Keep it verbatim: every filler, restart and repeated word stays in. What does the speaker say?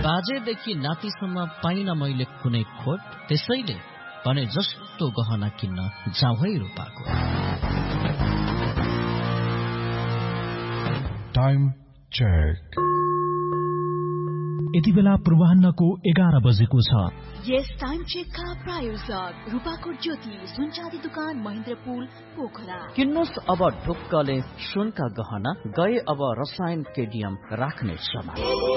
बाजेदेखि नातिसम्म पाइन मैले कुनै खोट, त्यसैले भने जस्तो गहना किन्न जाउँ है रूपाको। Time check. यति बेला पूर्वाह्नको एघार बजेको छ। यस टाइम चेकका प्रायोजक रूपाको ज्योति सुनचाँदी दुकान महेन्द्रपुल पोखरा। किन्नुहोस् अब ढुक्कले सुनका गहना, गए अब रसायन केडियम राख्ने समय।